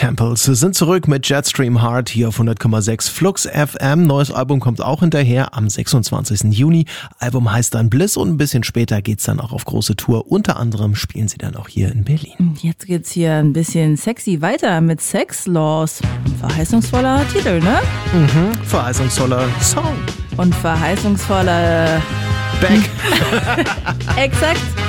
Campbells sind zurück mit Jetstream Heart hier auf 100,6 Flux FM. Neues Album kommt auch hinterher am 26. Juni. Album heißt dann Bliss und ein bisschen später geht's dann auch auf große Tour. Unter anderem spielen sie dann auch hier in Berlin. Jetzt geht's hier ein bisschen sexy weiter mit Sex Laws. Verheißungsvoller Titel, ne? Verheißungsvoller Song. Und verheißungsvoller Back. Exakt.